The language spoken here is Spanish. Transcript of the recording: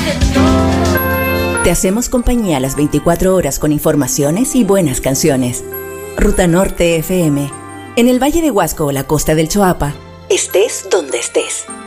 Te hacemos compañía a las 24 horas con informaciones y buenas canciones. Ruta Norte FM. En el Valle de Huasco o la costa del Choapa, estés donde estés.